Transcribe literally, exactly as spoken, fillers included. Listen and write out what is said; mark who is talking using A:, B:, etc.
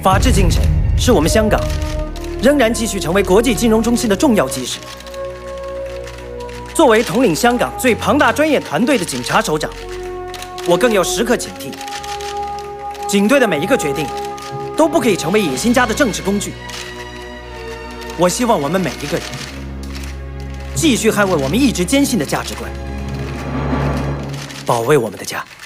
A: 法治精神是我们香港仍然继续成为国际金融中心的重要基石。作为统领香港最庞大专业团队的警察首长，我更要时刻警惕，警队的每一个决定都不可以成为野心家的政治工具。我希望我们每一个人继续捍卫我们一直坚信的价值观，保卫我们的家。